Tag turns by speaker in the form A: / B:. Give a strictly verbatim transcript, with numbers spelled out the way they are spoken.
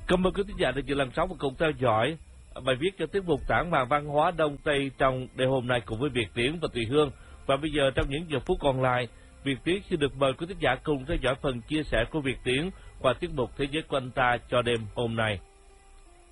A: Cảm ơn quý thính giả đã dự làn sóng và cùng theo dõi bài viết cho tiết mục Tản màn văn hóa Đông Tây trong đêm hôm nay cùng với Việt Tiến và Tùy Hương. Và bây giờ trong những giờ phút còn lại, Việt Tiến xin được mời quý thính giả cùng theo dõi phần chia sẻ của Việt Tiến qua tiết mục Thế giới của anh ta cho đêm hôm nay.